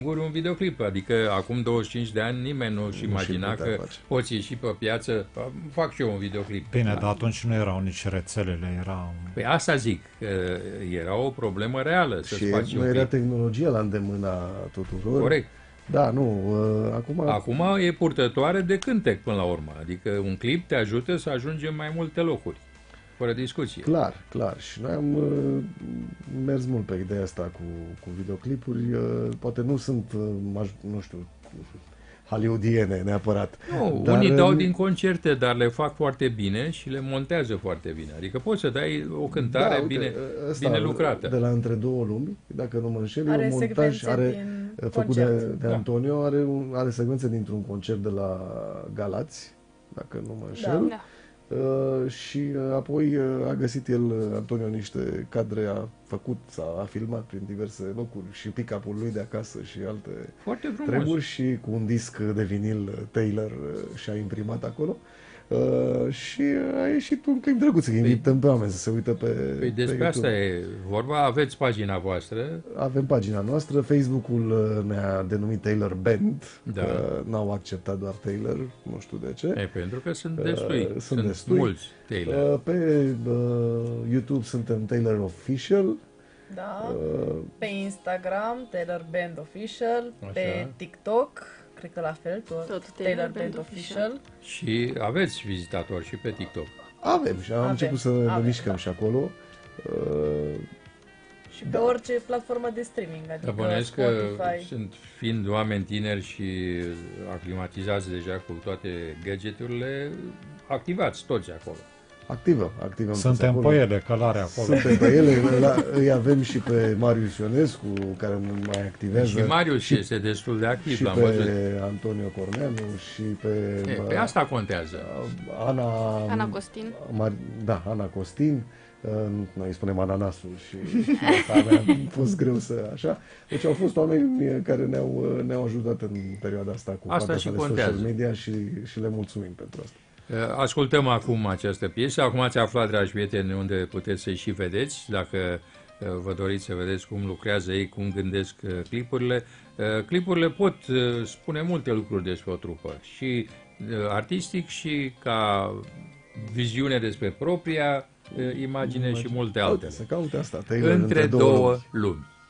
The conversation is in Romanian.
un videoclip, adică acum 25 de ani nimeni nu-și imagina că poți ieși pe piață, fac și eu un videoclip. Bine, dar atunci nu erau nici rețelele, era... Păi asta zic, era o problemă reală să-ți faci Și un nu era clip. tehnologia la îndemâna tuturor. Corect. Da, nu, Acum e purtătoare de cântec până la urmă, adică un clip te ajută să ajungi în mai multe locuri, fără discuție. Clar, clar. Și noi am mers mult pe ideea asta cu videoclipuri. Poate nu sunt, nu știu, hollywoodiene neapărat. Nu, dar, unii dau din concerte, dar le fac foarte bine și le montează foarte bine. Adică poți să dai o cântare bine lucrată. De la Între două lumi, dacă nu mă înșel, Are un montaj secvențe din făcut concert. de Antonio, are secvențe dintr-un concert de la Galați, dacă nu mă înșel. Da. Și apoi a găsit el, Antonio, niște cadre, a filmat prin diverse locuri și pick-up-ul lui de acasă și alte Foarte frumos. treburi și cu un disc de vinil Taylor și-a imprimat acolo. Și a ieșit un clip drăguț, îi invităm pe oameni să se uită pe Păi despre pe asta YouTube. e vorba, aveți pagina voastră. Avem pagina noastră, Facebook-ul ne-a denumit Taylor Band, Da. că n-au acceptat doar Taylor, nu știu de ce. E, pentru că sunt destui. Sunt destui. Mulți Taylor. Pe YouTube suntem Taylor Official. Da. Pe Instagram, Taylor Band Official, Așa. pe TikTok, cred că la fel, tot Taylor Taylor Band Band Official. Și aveți vizitatori și pe TikTok. Avem și am Avem, început să ne avem, mișcăm da. și acolo. Și pe orice platformă de streaming, adică Bănuiesc că Spotify. sunt, fiind oameni tineri și aclimatizați deja cu toate gadgeturile, activați toți acolo. Activăm Suntem toți pe acolo. ele, călare acolo. Suntem pe ele, îi avem și pe Marius Ionescu, care nu mai activează. Și Marius este destul de activ, și l-am pe văzut. Antonio Corneanu și pe Pe asta contează. Ana Costin. Ana Costin. Noi îi spunem ananasul și asta mi-a fost greu să așa. Deci au fost oameni care ne-au ajutat în perioada asta cu Asta partea și de contează. social media și le mulțumim pentru asta. Ascultăm acum această piesă. Acum ați aflat, dragi prieteni, unde puteți să-i și vedeți, dacă vă doriți să vedeți cum lucrează ei, cum gândesc clipurile. Clipurile pot spune multe lucruri despre o trupă, și artistic și ca viziune despre propria imagine și multe altele. Să caute asta. Taylor Între două lumi.